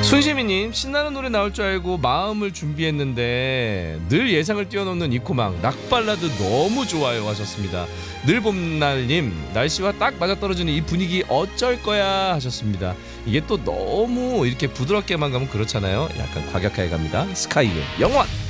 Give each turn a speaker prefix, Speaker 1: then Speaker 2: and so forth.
Speaker 1: 순시미님, 신나는 노래 나올 줄 알고 마음을 준비했는데 늘 예상을 뛰어넘는 이코망 락발라드 너무 좋아요 하셨습니다. 늘 봄날님, 날씨와 딱 맞아떨어지는 이 분위기 어쩔 거야 하셨습니다. 이게 또 너무 이렇게 부드럽게만 가면 그렇잖아요. 약간 과격하게 갑니다. 스카이의 영원.